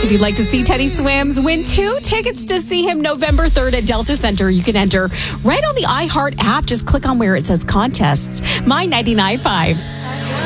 If you'd like to see Teddy Swims, win 2 tickets to see him November 3rd at Delta Center. You can enter right on the iHeart app. Just click on where it says contests. My 99.5.